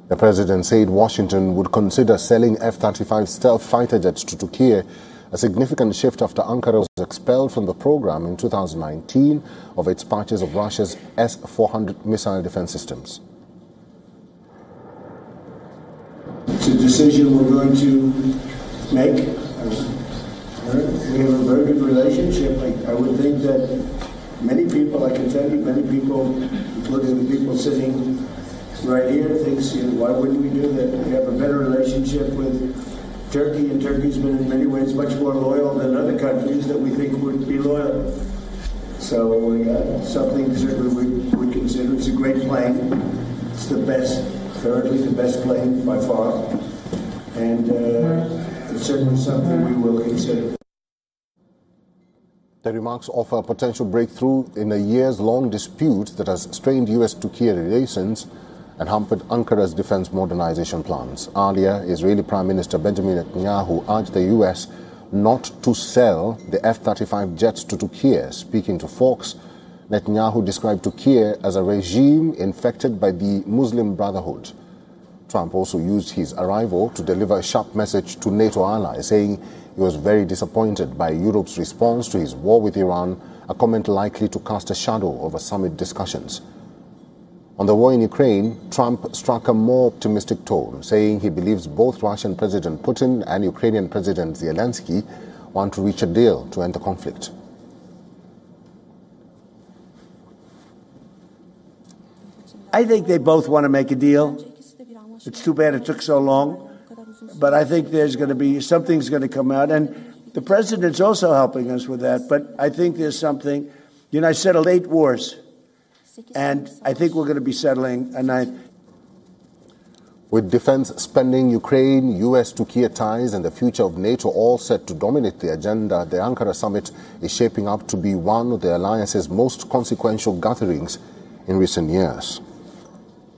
The president said Washington would consider selling F-35 stealth fighter jets to Turkey, a significant shift after Ankara was expelled from the program in 2019 of its purchase of Russia's S-400 missile defense systems. It's a decision we're going to make. We have a very good relationship. I would think that many people, I can tell you, many people, including the people sitting right here, thinks, why wouldn't we do that? We have a better relationship with Turkey, and Turkey's been in many ways much more loyal than other countries that we think would be loyal. So something certainly we consider. It's a great plane. It's the best, currently the best plane by far. And it's certainly something we will consider. The remarks offer a potential breakthrough in a years-long dispute that has strained U.S.-Turkey relations and hampered Ankara's defense modernization plans. Earlier, Israeli Prime Minister Benjamin Netanyahu urged the U.S. not to sell the F-35 jets to Turkey. Speaking to Fox, Netanyahu described Turkey as a regime infected by the Muslim Brotherhood. Trump also used his arrival to deliver a sharp message to NATO allies, saying he was very disappointed by Europe's response to his war with Iran, a comment likely to cast a shadow over summit discussions. On the war in Ukraine, Trump struck a more optimistic tone, saying he believes both Russian President Putin and Ukrainian President Zelensky want to reach a deal to end the conflict. I think they both want to make a deal. It's too bad it took so long, but I think there's going to be something's going to come out, and the president's also helping us with that. But I think there's something. I settled 8 wars. And I think we're going to be settling a 9th. With defense spending, Ukraine, U.S.-Turkey ties and the future of NATO all set to dominate the agenda, the Ankara summit is shaping up to be one of the alliance's most consequential gatherings in recent years.